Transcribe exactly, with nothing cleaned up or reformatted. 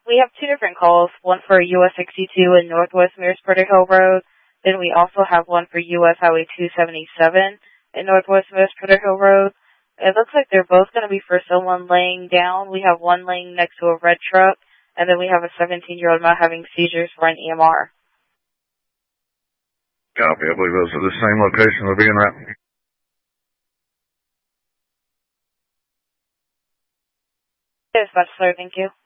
We have two different calls, one for U S sixty-two in Northwest Mearsburg Hill Road. Then we also have one for U S Highway two seventy-seven in Northwest Mearsburg Hill Road. It looks like they're both going to be for someone laying down. We have one laying next to a red truck, and then we have a seventeen-year-old male having seizures for an E M R. Copy. I believe those are the same location they'll be in right. Yes, that's sir. Thank you.